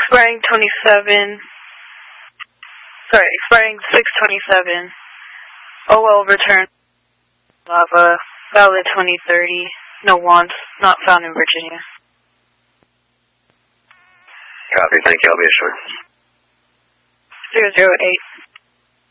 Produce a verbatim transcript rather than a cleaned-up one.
expiring twenty-seven, sorry, expiring six twenty-seven. O L return. Lava, valid twenty thirty. No wants, not found in Virginia. Copy, thank you, I'll be assured. zero zero eight.